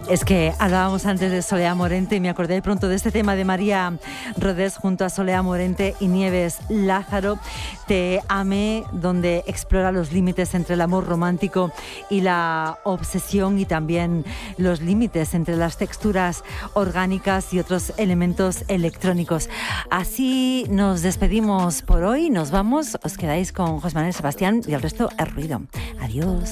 Es que hablábamos antes de Soledad Morente y me acordé pronto de este tema de María Rodés junto a Soledad Morente y Nieves Lázaro. Te amé, donde explora los límites entre el amor romántico y la obsesión y también los límites entre las texturas orgánicas y otros elementos electrónicos. Así nos despedimos por hoy, nos vamos, os quedáis con José Manuel Sebastián y el resto es ruido. Adiós.